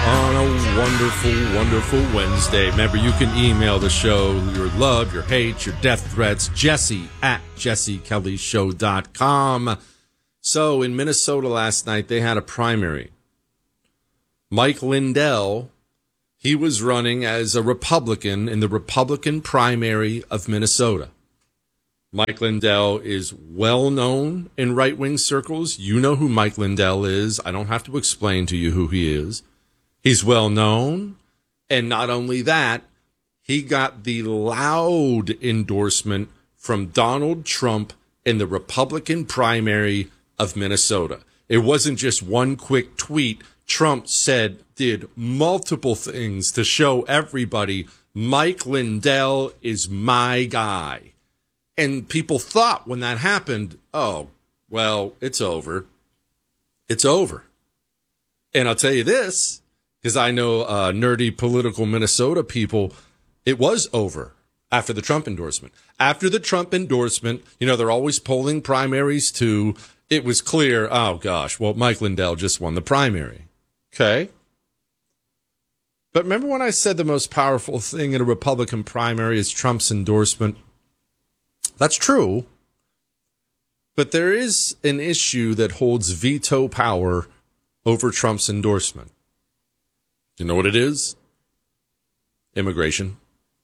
On a wonderful, wonderful Wednesday. Remember, you can email the show your love, your hate, your death threats, Jesse at jessekellyshow.com. So in Minnesota last night, they had a primary. Mike Lindell, he was running as a Republican in the Republican primary of Minnesota. Mike Lindell is well known in right-wing circles. You know who Mike Lindell is. I don't have to explain to you who he is. He's well known. And not only that, he got the loud endorsement from Donald Trump in the Republican primary of Minnesota. It wasn't just one quick tweet. Trump did multiple things to show everybody Mike Lindell is my guy. And people thought when that happened, oh, well, it's over. It's over. And I'll tell you this, because I know nerdy political Minnesota people, it was over after the Trump endorsement. After the Trump endorsement, they're always polling primaries too. It was clear, oh, gosh, well, Mike Lindell just won the primary. Okay. But remember when I said the most powerful thing in a Republican primary is Trump's endorsement? That's true, but there is an issue that holds veto power over Trump's endorsement. You know what it is? Immigration.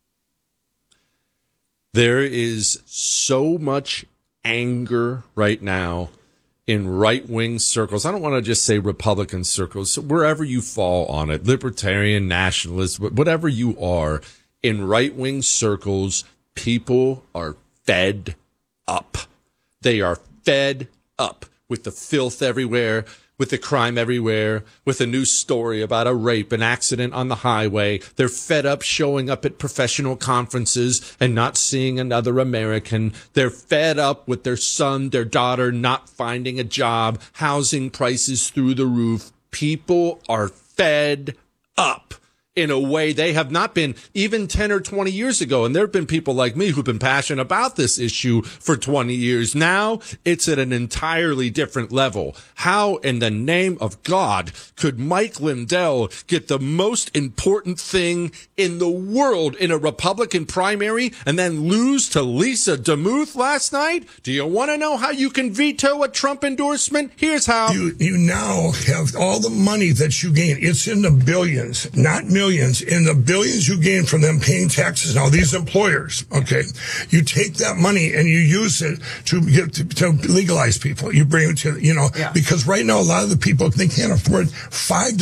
There is so much anger right now in right-wing circles. I don't want to just say Republican circles, wherever you fall on it, libertarian, nationalist, whatever you are, in right-wing circles, people are fed up. They are fed up with the filth everywhere, with the crime everywhere, with a new story about a rape, an accident on the highway. They're fed up showing up at professional conferences and not seeing another American. They're fed up with their son, their daughter not finding a job, housing prices through the roof. People are fed up in a way they have not been even 10 or 20 years ago. And there have been people like me who've been passionate about this issue for 20 years. Now it's at an entirely different level. How in the name of God could Mike Lindell get the most important thing in the world in a Republican primary and then lose to Lisa DeMuth last night? Do you want to know how you can veto a Trump endorsement? Here's how. You now have all the money that you gain. It's in the billions, not millions. In the billions you gain from them paying taxes. Now, these employers, okay, you take that money and you use it to legalize people. You bring it to, because right now a lot of the people, they can't afford $5,000 to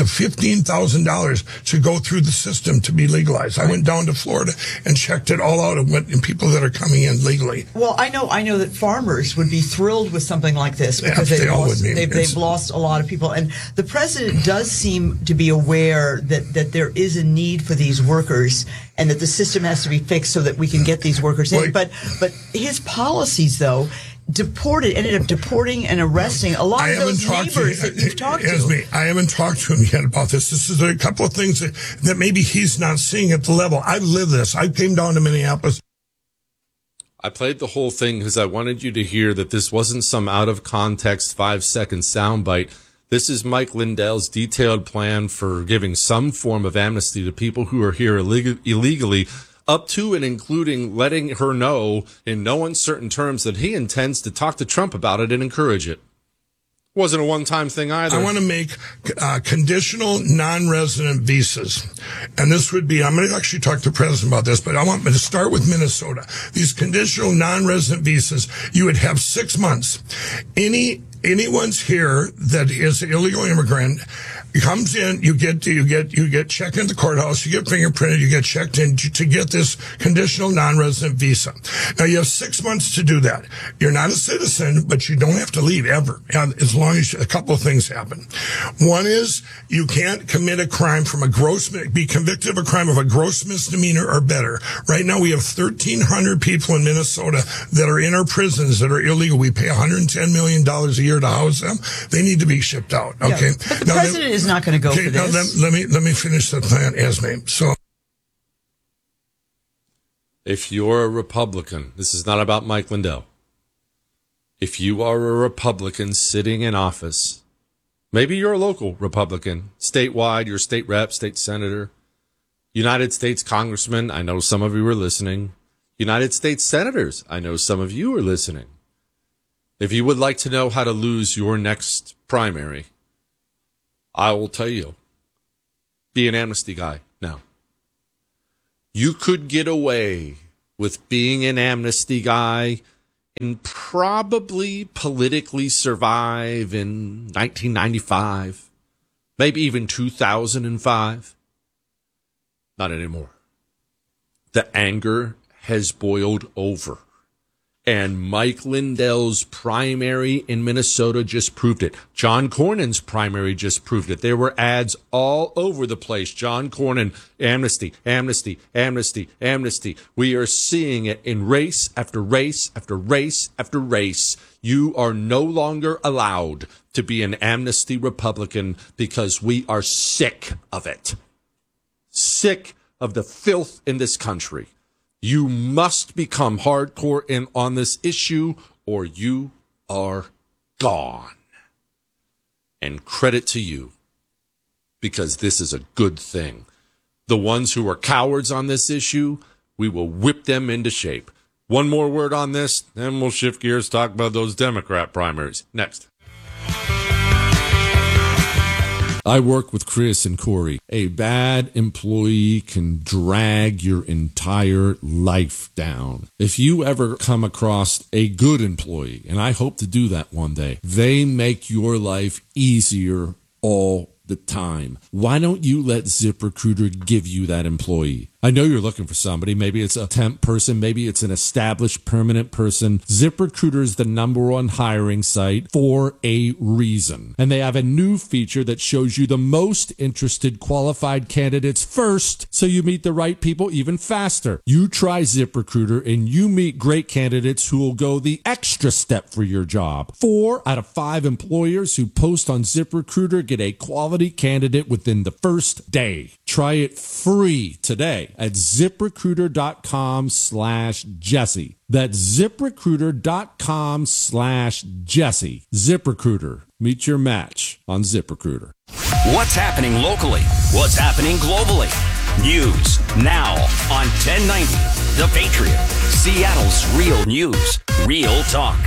$15,000 to go through the system to be legalized. I went down to Florida and checked it all out and people that are coming in legally. Well, I know that farmers would be thrilled with something like this because they've lost a lot of people. And the president does seem to be aware that there is a need for these workers and that the system has to be fixed so that we can get these workers in. But his policies, though, ended up deporting and arresting a lot of those neighbors that you've talked to. I haven't talked to him yet about this. This is a couple of things that maybe he's not seeing at the level. I've lived this. I came down to Minneapolis. I played the whole thing because I wanted you to hear that this wasn't some out-of-context 5-second soundbite. This is Mike Lindell's detailed plan for giving some form of amnesty to people who are here illegally, up to and including letting her know in no uncertain terms that he intends to talk to Trump about it and encourage it. Wasn't a one-time thing either. I want to make conditional non-resident visas. And this would be, I'm going to actually talk to the president about this, but I want to start with Minnesota. These conditional non-resident visas, you would have 6 months. Anyone's here that is an illegal immigrant comes in, you get checked in the courthouse, you get fingerprinted, you get checked in to get this conditional non-resident visa. Now you have 6 months to do that. You're not a citizen, but you don't have to leave ever, as long as a couple of things happen. One is you can't commit a crime be convicted of a crime of a gross misdemeanor or better. Right now we have 1,300 people in Minnesota that are in our prisons that are illegal. We pay $110 million a year to house them. They need to be shipped out. Okay. Yeah, but the president is not going to go for this. Let me finish the plan, Esme. So, if you're a Republican, this is not about Mike Lindell. If you are a Republican sitting in office, Maybe you're a local Republican, statewide, your state rep, state senator, United States congressman. I know some of you are listening. United States senators. I know some of you are listening. If you would like to know how to lose your next primary, I will tell you. Be an amnesty guy now. You could get away with being an amnesty guy and probably politically survive in 1995, maybe even 2005. Not anymore. The anger has boiled over. And Mike Lindell's primary in Minnesota just proved it. John Cornyn's primary just proved it. There were ads all over the place. John Cornyn, amnesty, amnesty, amnesty, amnesty. We are seeing it in race after race after race after race. You are no longer allowed to be an amnesty Republican because we are sick of it. Sick of the filth in this country. You must become hardcore on this issue or you are gone. And credit to you, because this is a good thing. The ones who are cowards on this issue, we will whip them into shape. One more word on this, then we'll shift gears, talk about those Democrat primaries. Next. I work with Chris and Corey. A bad employee can drag your entire life down. If you ever come across a good employee, and I hope to do that one day, they make your life easier all the time. Why don't you let ZipRecruiter give you that employee? I know you're looking for somebody. Maybe it's a temp person. Maybe it's an established permanent person. ZipRecruiter is the #1 hiring site for a reason. And they have a new feature that shows you the most interested qualified candidates first, so you meet the right people even faster. You try ZipRecruiter and you meet great candidates who will go the extra step for your job. 4 out of 5 employers who post on ZipRecruiter get a quality candidate within the first day. Try it free today at ZipRecruiter.com/Jesse. That's ZipRecruiter.com/Jesse. ZipRecruiter. Meet your match on ZipRecruiter. What's happening locally? What's happening globally? News now on 1090 The Patriot. Seattle's real news, real talk.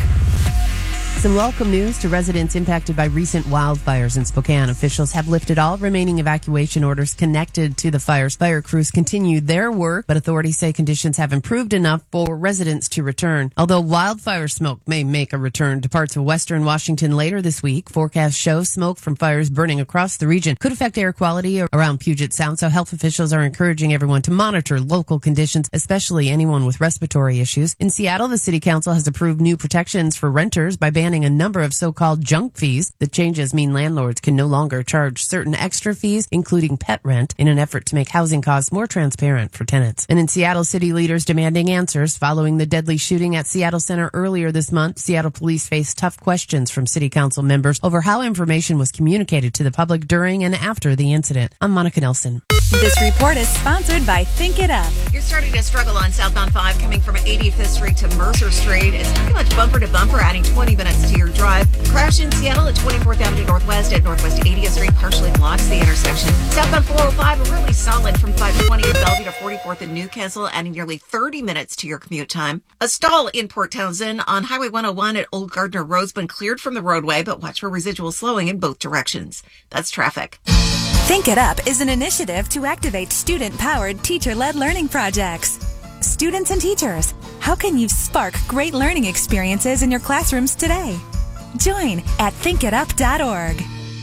Some welcome news to residents impacted by recent wildfires in Spokane. Officials have lifted all remaining evacuation orders connected to the fires. Fire crews continue their work, but authorities say conditions have improved enough for residents to return. Although wildfire smoke may make a return to parts of western Washington later this week, forecasts show smoke from fires burning across the region could affect air quality around Puget Sound, so health officials are encouraging everyone to monitor local conditions, especially anyone with respiratory issues. In Seattle, the city council has approved new protections for renters by banning a number of so-called junk fees. The changes mean landlords can no longer charge certain extra fees, including pet rent, in an effort to make housing costs more transparent for tenants. And in Seattle, city leaders demanding answers following the deadly shooting at Seattle Center earlier this month. Seattle police faced tough questions from city council members over how information was communicated to the public during and after the incident. I'm Monica Nelson. This report is sponsored by Think It Up. You're starting to struggle on southbound 5 coming from 85th Street to Mercer Street. It's pretty much bumper to bumper, adding 20 minutes to your drive. Crash in Seattle at 24th Avenue Northwest at Northwest 80th Street partially blocks the intersection. Southbound 405 really solid from 520 in Bellevue to 44th in Newcastle, adding nearly 30 minutes to your commute time. A stall in Port Townsend on Highway 101 at Old Gardner Road's been cleared from the roadway, but watch for residual slowing in both directions. That's traffic. Think It Up is an initiative to activate student-powered, teacher-led learning projects. Students and teachers, how can you spark great learning experiences in your classrooms today? Join at thinkitup.org.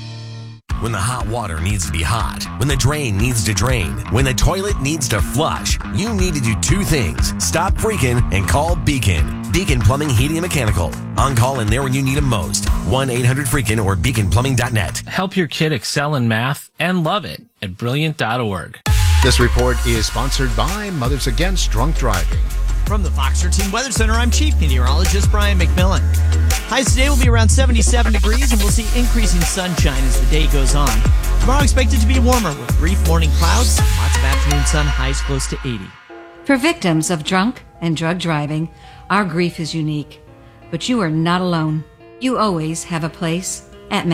When the hot water needs to be hot, when the drain needs to drain, when the toilet needs to flush, you need to do 2 things. Stop freaking and call Beacon. Beacon Plumbing, Heating, and Mechanical. On call and there when you need them most. 1-800-FREAKIN or beaconplumbing.net. Help your kid excel in math and love it at brilliant.org. This report is sponsored by Mothers Against Drunk Driving. From the Fox 13 Weather Center, I'm Chief Meteorologist Brian McMillan. Highs today will be around 77 degrees, and we'll see increasing sunshine as the day goes on. Tomorrow expected to be warmer with brief morning clouds, lots of afternoon sun, highs close to 80. For victims of drunk and drug driving, our grief is unique. But you are not alone. You always have a place at MAD.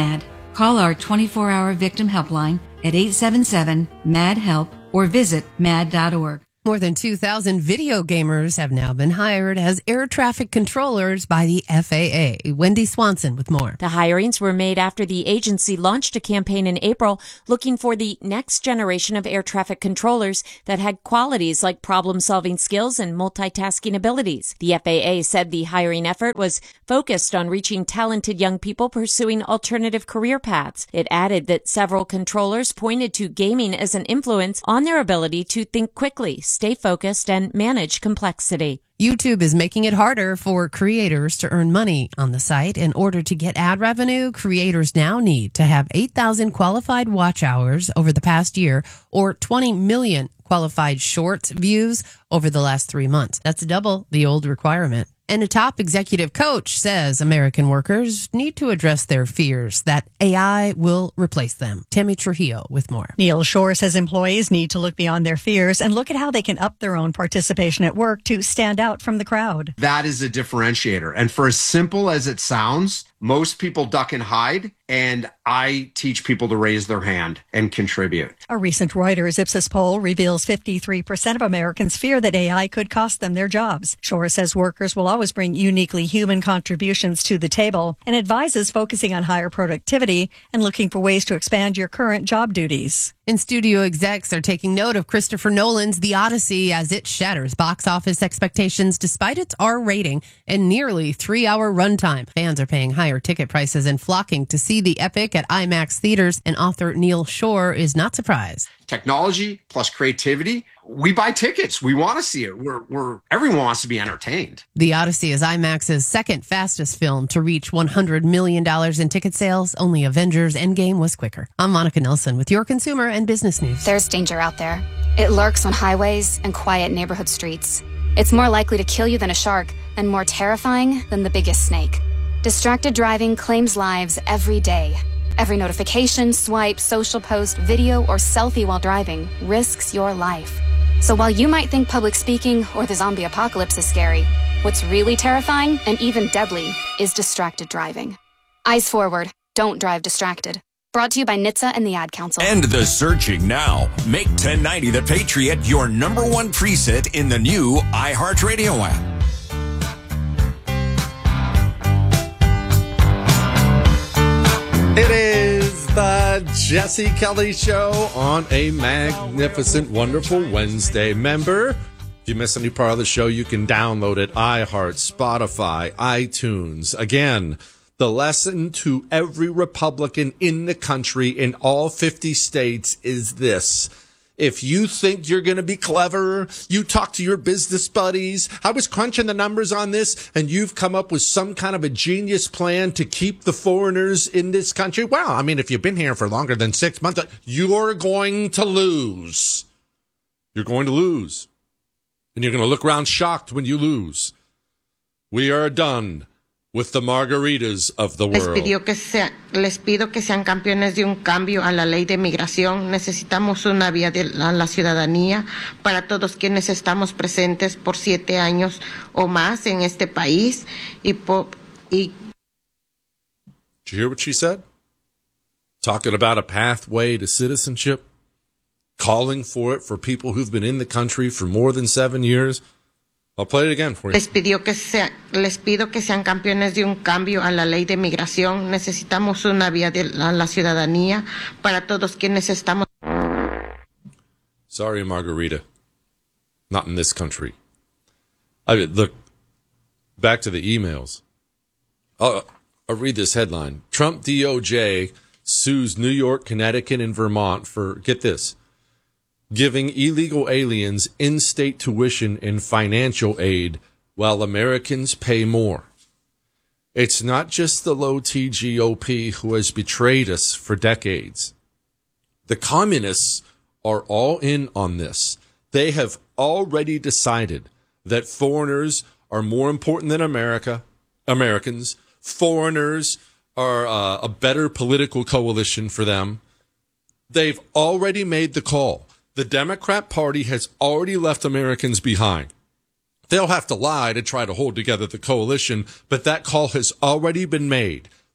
Call our 24-hour victim helpline at 877-MAD-HELP or visit mad.org. More than 2,000 video gamers have now been hired as air traffic controllers by the FAA. Wendy Swanson with more. The hirings were made after the agency launched a campaign in April looking for the next generation of air traffic controllers that had qualities like problem-solving skills and multitasking abilities. The FAA said the hiring effort was focused on reaching talented young people pursuing alternative career paths. It added that several controllers pointed to gaming as an influence on their ability to think quickly, stay focused, and manage complexity. YouTube is making it harder for creators to earn money on the site. In order to get ad revenue, creators now need to have 8,000 qualified watch hours over the past year or 20 million qualified shorts views over the last 3 months. That's double the old requirement. And a top executive coach says American workers need to address their fears that AI will replace them. Tammy Trujillo with more. Neil Shore says employees need to look beyond their fears and look at how they can up their own participation at work to stand out from the crowd. That is a differentiator. And for as simple as it sounds, most people duck and hide, and I teach people to raise their hand and contribute. A recent Reuters Ipsos poll reveals 53% of Americans fear that AI could cost them their jobs. Shore says workers will always bring uniquely human contributions to the table and advises focusing on higher productivity and looking for ways to expand your current job duties. And studio execs are taking note of Christopher Nolan's The Odyssey as it shatters box office expectations despite its R rating and nearly 3-hour runtime. Fans are paying higher ticket prices and flocking to see the epic at IMAX theaters, and author Neil Shore is not surprised. Technology plus creativity. We buy tickets. We want to see it. Everyone wants to be entertained. The Odyssey is IMAX's second fastest film to reach $100 million in ticket sales. Only Avengers Endgame was quicker. I'm Monica Nelson with your consumer and business news. There's danger out there. It lurks on highways and quiet neighborhood streets. It's more likely to kill you than a shark and more terrifying than the biggest snake. Distracted driving claims lives every day. Every notification, swipe, social post, video, or selfie while driving risks your life. So while you might think public speaking or the zombie apocalypse is scary, what's really terrifying and even deadly is distracted driving. Eyes forward. Don't drive distracted. Brought to you by NHTSA and the Ad Council. End the searching now. Make 1090 The Patriot your number one preset in the new iHeartRadio app. It is the Jesse Kelly Show on a magnificent, wonderful Wednesday. Remember, if you miss any part of the show, you can download it. iHeart, Spotify, iTunes. Again, the lesson to every Republican in the country in all 50 states is this. If you think you're going to be clever, you talk to your business buddies. I was crunching the numbers on this, and you've come up with some kind of a genius plan to keep the foreigners in this country. Well, I mean, if you've been here for longer than 6 months, you're going to lose. You're going to lose. And you're going to look around shocked when you lose. We are done with the margaritas of the world. Les pido que sean campeones de un cambio a la ley de migración. Necesitamos una vía de la ciudadanía para todos quienes estamos presentes por 7 años o más en este país. Did you hear what she said? Talking about a pathway to citizenship, calling for it for people who've been in the country for more than 7 years. I'll play it again for you. Les pido que sean campeones de un cambio a la ley de migración. Necesitamos una vía de la ciudadanía para todos quienes estamos. Sorry, Margarita. Not in this country. I mean, look, back to the emails. I'll read this headline. Trump DOJ sues New York, Connecticut, and Vermont for, get this, giving illegal aliens in-state tuition and financial aid while Americans pay more. It's not just the low-T GOP who has betrayed us for decades. The communists are all in on this. They have already decided that foreigners are more important than Americans. Foreigners are a better political coalition for them. They've already made the call. The Democrat Party has already left Americans behind. They'll have to lie to try to hold together the coalition, but that call has already been made.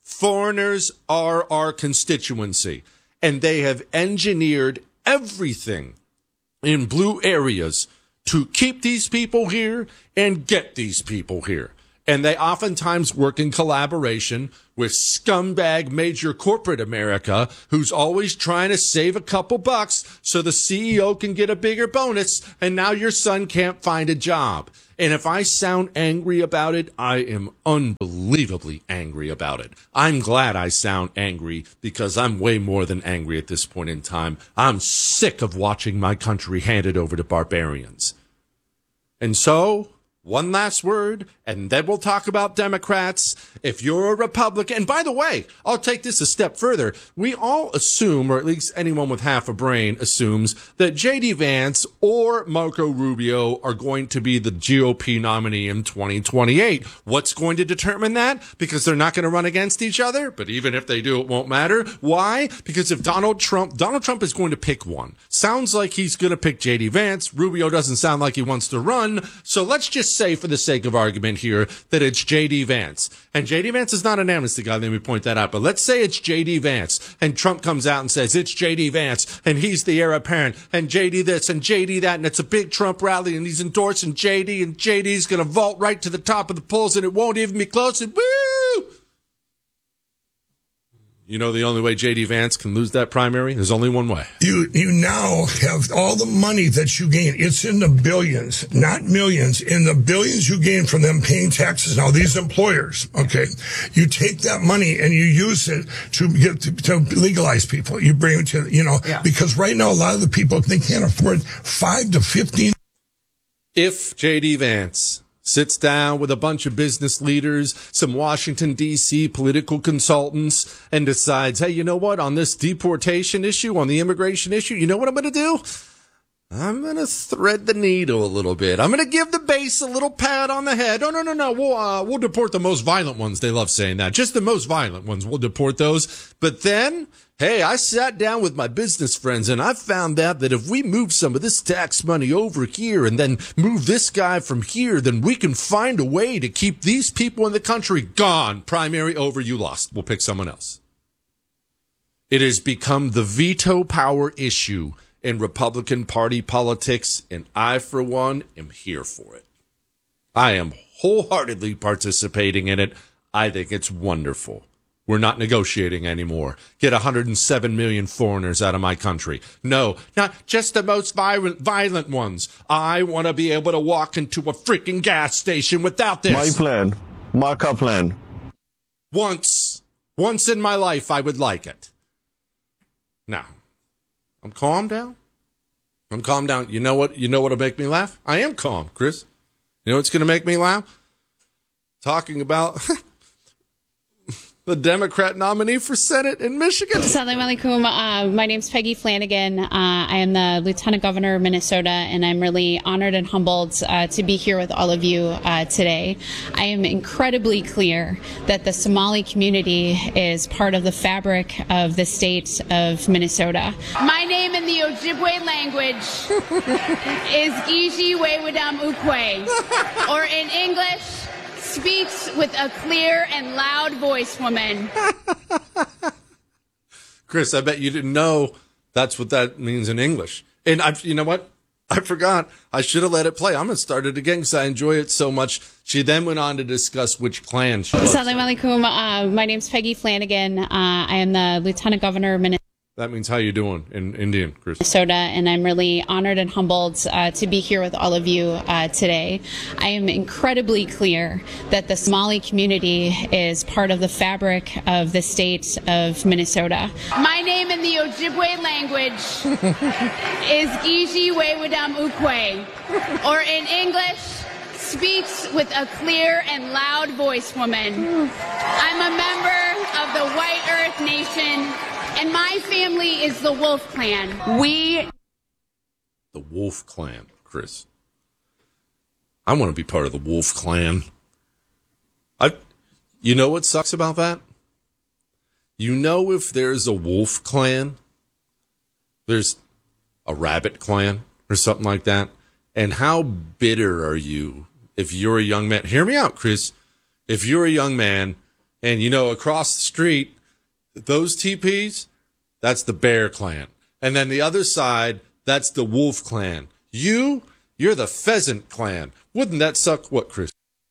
Foreigners are our constituency, and they have engineered everything in blue areas to keep these people here and get these people here. And they oftentimes work in collaboration with scumbag major corporate America, who's always trying to save a couple bucks so the CEO can get a bigger bonus, and now your son can't find a job. And if I sound angry about it, I am unbelievably angry about it. I'm glad I sound angry because I'm way more than angry at this point in time. I'm sick of watching my country handed over to barbarians. And so, one last word, and then we'll talk about Democrats. If you're a Republican, and by the way, I'll take this a step further. We all assume, or at least anyone with half a brain assumes, that J.D. Vance or Marco Rubio are going to be the GOP nominee in 2028. What's going to determine that? Because they're not going to run against each other, but even if they do, it won't matter. Why? Because if Donald Trump is going to pick one. Sounds like he's going to pick J.D. Vance. Rubio doesn't sound like he wants to run, so let's just say, for the sake of argument here, that it's J.D. Vance. And J.D. Vance is not an amnesty guy, let me point that out. But let's say it's J.D. Vance, and Trump comes out and says, it's J.D. Vance, and he's the heir apparent, and J.D. this, and J.D. that, and it's a big Trump rally, and he's endorsing J.D., and J.D.'s going to vault right to the top of the polls, and it won't even be close, and woo! You know the only way J.D. Vance can lose that primary? There's only one way. You now have all the money that you gain. It's in the billions, not millions. In the billions you gain from them paying taxes. Now, these employers, okay, you take that money and you use it to legalize people. You bring it to, because right now a lot of the people, they can't afford 5 to 15. If J.D. Vance sits down with a bunch of business leaders, some Washington, D.C. political consultants, and decides, hey, you know what, on this deportation issue, on the immigration issue, you know what I'm going to do? I'm going to thread the needle a little bit. I'm going to give the base a little pat on the head. Oh, no. We'll deport the most violent ones. They love saying that. Just the most violent ones. We'll deport those. But then, hey, I sat down with my business friends and I found out that if we move some of this tax money over here and then move this guy from here, then we can find a way to keep these people in the country gone. Primary over, you lost. We'll pick someone else. It has become the veto power issue in Republican Party politics, and I, for one, am here for it. I am wholeheartedly participating in it. I think it's wonderful. We're not negotiating anymore. Get 107 million foreigners out of my country. No, not just the most violent ones. I want to be able to walk into a freaking gas station without this. My plan. Marco plan. Once in my life, I would like it. Now, I'm calm down. I'm calm down. You know what'll make me laugh? I am calm, Chris. You know what's going to make me laugh? Talking about the Democrat nominee for Senate in Michigan. Assalamu alaikum. My name's Peggy Flanagan. I am the Lieutenant Governor of Minnesota, and I'm really honored and humbled to be here with all of you today. I am incredibly clear that the Somali community is part of the fabric of the state of Minnesota. My name in the Ojibwe language is Giji Wewadam Ukwe, or in English, speaks with a clear and loud voice, woman. Chris, I bet you didn't know that's what that means in English. And you know what? I forgot. I should have let it play. I'm going to start it again because I enjoy it so much. She then went on to discuss which clan she was. Assalamu alaikum. My name's Peggy Flanagan. I am the Lieutenant Governor of Minnesota. That means how you doing in Indian, Chris? Minnesota, and I'm really honored and humbled to be here with all of you today. I am incredibly clear that the Somali community is part of the fabric of the state of Minnesota. My name in the Ojibwe language is Giji Wewadam Ukwe, or in English, speaks with a clear and loud voice, woman. I'm a member of the White Earth Nation, and my family is the Wolf Clan. The Wolf Clan, Chris. I want to be part of the Wolf Clan. You know what sucks about that? You know, if there's a Wolf Clan, there's a Rabbit Clan or something like that. And how bitter are you if you're a young man? Hear me out, Chris. If you're a young man And, across the street, those teepees, that's the Bear Clan. And then the other side, that's the Wolf Clan. You're the Pheasant Clan. Wouldn't that suck? What, Chris?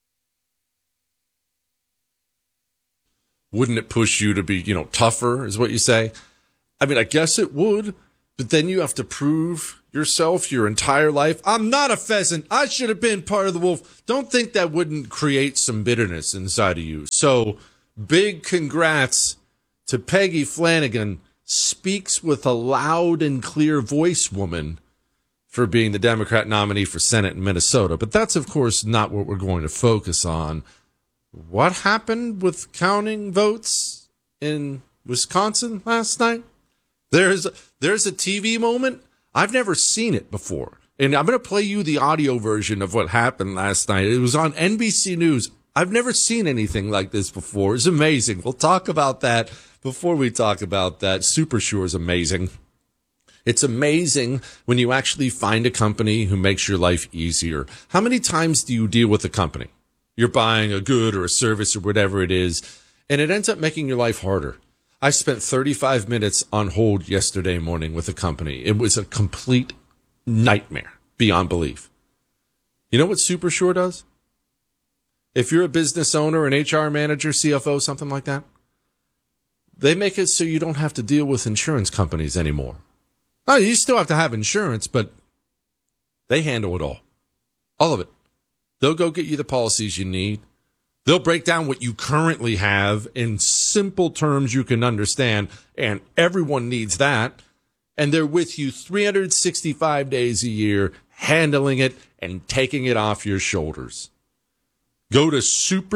Wouldn't it push you to be, tougher, is what you say? I mean, I guess it would, but then you have to prove yourself your entire life. I'm not a pheasant. I should have been part of the wolf. Don't think that wouldn't create some bitterness inside of you. So, big congrats to Peggy Flanagan, speaks with a loud and clear voice woman, for being the Democrat nominee for Senate in Minnesota. But that's, of course, not what we're going to focus on. What happened with counting votes in Wisconsin last night? There's a TV moment. I've never seen it before. And I'm going to play you the audio version of what happened last night. It was on NBC News. I've never seen anything like this before. It's amazing. We'll talk about that before we talk about that. Super Sure is amazing. It's amazing when you actually find a company who makes your life easier. How many times do you deal with a company? You're buying a good or a service or whatever it is, and it ends up making your life harder. I spent 35 minutes on hold yesterday morning with a company. It was a complete nightmare beyond belief. You know what Super Sure does? If you're a business owner, an HR manager, CFO, something like that, they make it so you don't have to deal with insurance companies anymore. Oh, you still have to have insurance, but they handle it all. All of it. They'll go get you the policies you need. They'll break down what you currently have in simple terms you can understand, and everyone needs that. And they're with you 365 days a year, handling it and taking it off your shoulders. Go to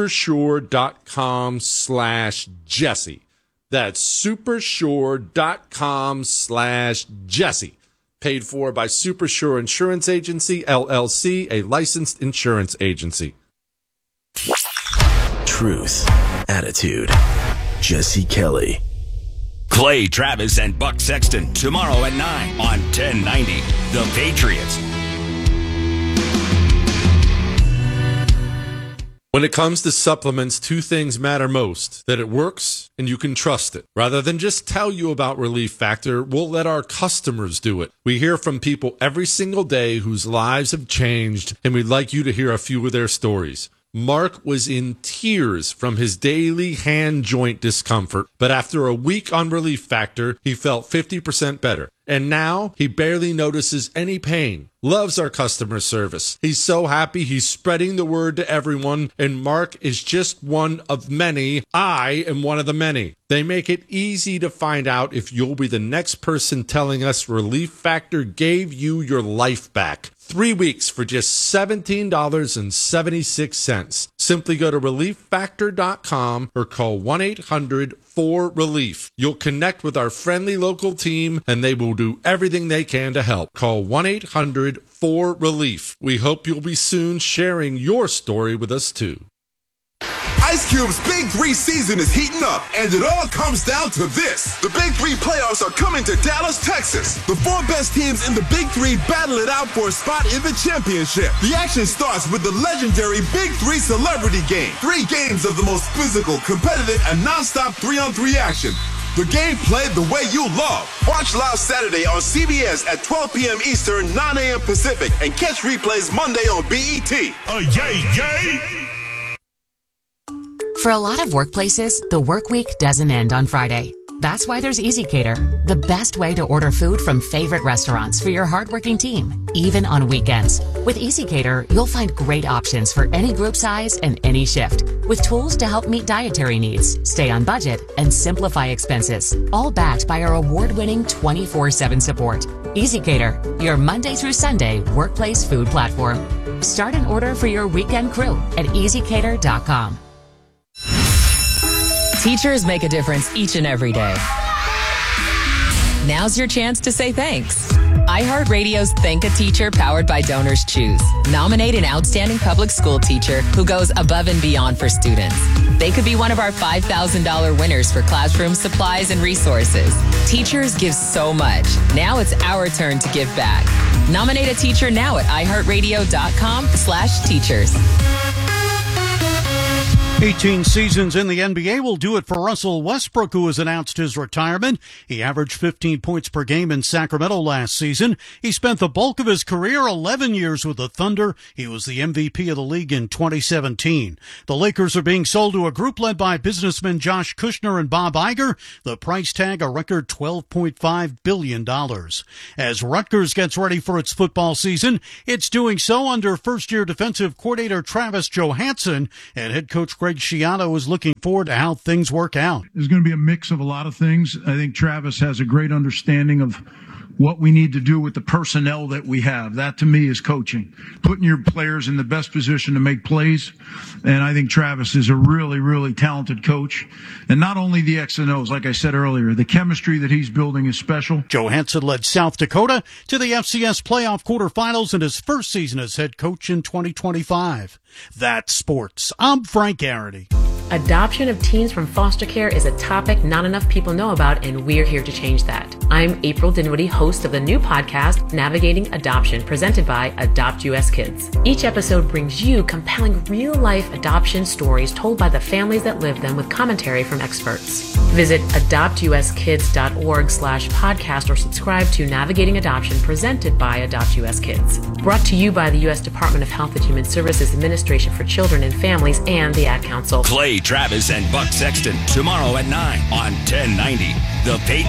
supersure.com/Jesse. That's supersure.com/Jesse. Paid for by Super Sure Insurance Agency, LLC, a licensed insurance agency. Truth, attitude, Jesse Kelly. Clay Travis and Buck Sexton tomorrow at 9 on 1090 The Patriots. When it comes to supplements, two things matter most: that it works and you can trust it. Rather than just tell you about Relief Factor, we'll let our customers do it. We hear from people every single day whose lives have changed, and we'd like you to hear a few of their stories. Mark was in tears from his daily hand joint discomfort, but after a week on Relief Factor, he felt 50% better. And now he barely notices any pain. Loves our customer service. He's so happy he's spreading the word to everyone, and Mark is just one of many. I am one of the many. They make it easy to find out if you'll be the next person telling us Relief Factor gave you your life back. 3 weeks for just $17.76. Simply go to relieffactor.com or call 1-800-4RELIEF. You'll connect with our friendly local team, and they will do everything they can to help. Call 1-800-4RELIEF. We hope you'll be soon sharing your story with us too. Ice Cube's Big 3 season is heating up, and it all comes down to this. The Big 3 playoffs are coming to Dallas, Texas. The 4 best teams in the Big 3 battle it out for a spot in the championship. The action starts with the legendary Big 3 Celebrity Game. 3 games of the most physical, competitive, and non-stop 3-on-3 action. The game played the way you love. Watch live Saturday on CBS at 12 p.m. Eastern, 9 a.m. Pacific, and catch replays Monday on BET. Yay, yay! For a lot of workplaces, the work week doesn't end on Friday. That's why there's EasyCater, the best way to order food from favorite restaurants for your hardworking team, even on weekends. With EasyCater, you'll find great options for any group size and any shift, with tools to help meet dietary needs, stay on budget, and simplify expenses, all backed by our award-winning 24/7 support. EasyCater, your Monday through Sunday workplace food platform. Start an order for your weekend crew at easycater.com. Teachers make a difference each and every day. Now's your chance to say thanks. iHeartRadio's Thank a Teacher, powered by Donors Choose. Nominate an outstanding public school teacher who goes above and beyond for students. They could be one of our $5,000 winners for classroom supplies and resources. Teachers give so much. Now it's our turn to give back. Nominate a teacher now at iHeartRadio.com/teachers. 18 seasons in the NBA will do it for Russell Westbrook, who has announced his retirement. He averaged 15 points per game in Sacramento last season. He spent the bulk of his career, 11 years with the Thunder. He was the MVP of the league in 2017. The Lakers are being sold to a group led by businessmen Josh Kushner and Bob Iger. The price tag, a record $12.5 billion. As Rutgers gets ready for its football season, it's doing so under first-year defensive coordinator Travis Johansson, and head coach Greg Schiano is looking forward to how things work out. There's going to be a mix of a lot of things. I think Travis has a great understanding of what we need to do with the personnel that we have. That, to me, is coaching. Putting your players in the best position to make plays. And I think Travis is a really, really talented coach. And not only the X and O's, like I said earlier, the chemistry that he's building is special. Johansson led South Dakota to the FCS playoff quarterfinals in his first season as head coach in 2025. That's sports. I'm Frank Garrity. Adoption of teens from foster care is a topic not enough people know about, and we're here to change that. I'm April Dinwiddie, host of the new podcast, Navigating Adoption, presented by Adopt US Kids. Each episode brings you compelling real-life adoption stories told by the families that live them with commentary from experts. Visit adoptuskids.org/podcast or subscribe to Navigating Adoption, presented by Adopt US Kids. Brought to you by the U.S. Department of Health and Human Services Administration for Children and Families and the Ad Council. Clay Travis and Buck Sexton tomorrow at 9 on 1090 The Patriot.